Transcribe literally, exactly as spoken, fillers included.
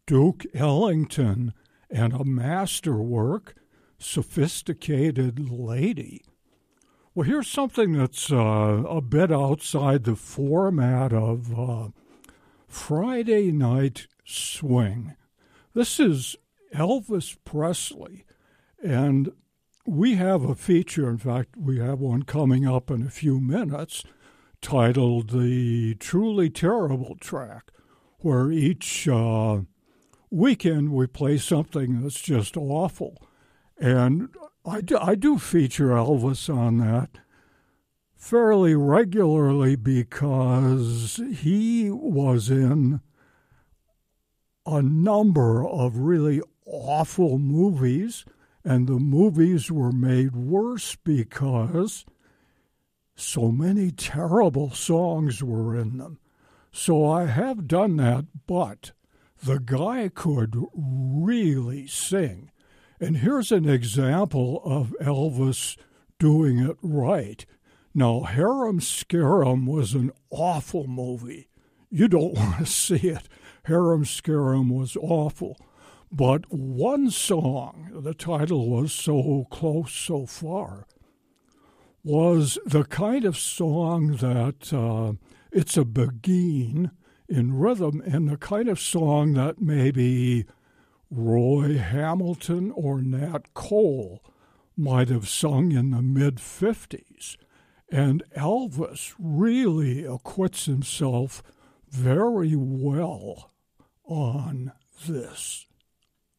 Duke Ellington and a masterwork, Sophisticated Lady. Well, here's something that's uh, a bit outside the format of uh, Friday Night Swing. This is Elvis Presley, and we have a feature, in fact, we have one coming up in a few minutes, titled The Truly Terrible Track, where each uh, weekend we play something that's just awful. And I do, I do feature Elvis on that fairly regularly because he was in a number of really awful movies, and the movies were made worse because so many terrible songs were in them. So I have done that, but the guy could really sing. And here's an example of Elvis doing it right. Now, Harum Scarum was an awful movie. You don't want to see it. Harum Scarum was awful. But one song, the title was So Close, So Far, was the kind of song that uh, it's a beguine in rhythm, and the kind of song that maybe Roy Hamilton or Nat Cole might have sung in the mid-fifties. And Elvis really acquits himself very well on this.